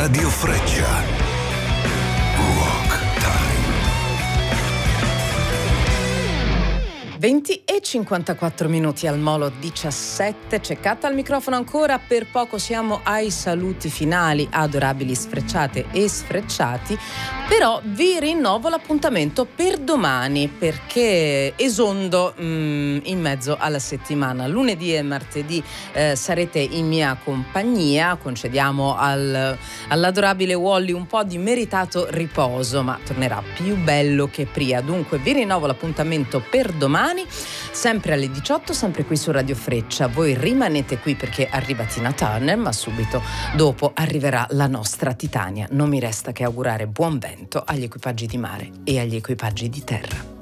Radio Freccia. Rock Time. 20:54 al Molo 17, c'è Catta al microfono ancora, per poco siamo ai saluti finali, adorabili sfrecciate e sfrecciati, però vi rinnovo l'appuntamento per domani perché esondo in mezzo alla settimana, lunedì e martedì sarete in mia compagnia, concediamo all'adorabile Wally un po' di meritato riposo, ma tornerà più bello che prima, dunque vi rinnovo l'appuntamento per domani, sempre alle 18, sempre qui su Radio Freccia. Voi rimanete qui perché arriva Tina Turner, ma subito dopo arriverà la nostra Titania. Non mi resta che augurare buon vento agli equipaggi di mare e agli equipaggi di terra.